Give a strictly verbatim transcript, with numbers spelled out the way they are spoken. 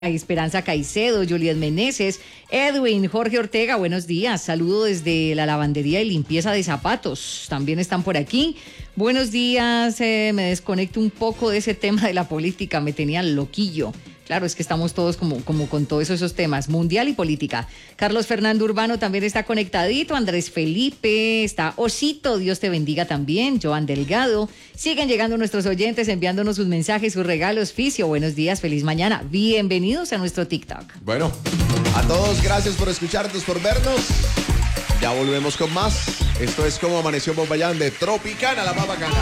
Esperanza Caicedo, Juliet Meneses, Edwin, Jorge Ortega, buenos días. Saludo desde la lavandería y limpieza de zapatos. También están por aquí. Buenos días, eh, me desconecto un poco de ese tema de la política, me tenía loquillo. Claro, es que estamos todos como, como con todos esos temas, mundial y política. Carlos Fernando Urbano también está conectadito, Andrés Felipe, está Osito, Dios te bendiga también, Joan Delgado. Siguen llegando nuestros oyentes enviándonos sus mensajes, sus regalos. Ficio, buenos días, feliz mañana. Bienvenidos a nuestro TikTok. Bueno, a todos gracias por escucharnos, por vernos. Ya volvemos con más. Esto es Como Amaneció Popayán de Tropicana, la más bacana.